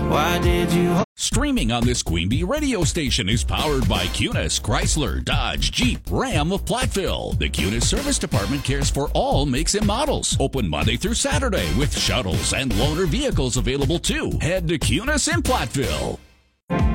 Why did you? Streaming on this Queen Bee radio station is powered by Cunis, Chrysler, Dodge, Jeep, Ram of Platteville. The Cunis Service Department cares for all makes and models. Open Monday through Saturday with shuttles and loaner vehicles available too. Head to Cunis in Platteville.